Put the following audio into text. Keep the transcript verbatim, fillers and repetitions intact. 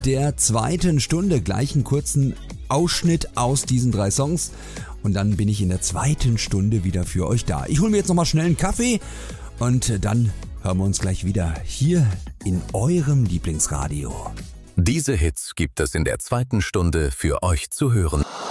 der zweiten Stunde. Gleich einen kurzen Ausschnitt aus diesen drei Songs und dann bin ich in der zweiten Stunde wieder für euch da. Ich hole mir jetzt nochmal schnell einen Kaffee und dann hören wir uns gleich wieder hier in eurem Lieblingsradio. Diese Hits gibt es in der zweiten Stunde für euch zu hören.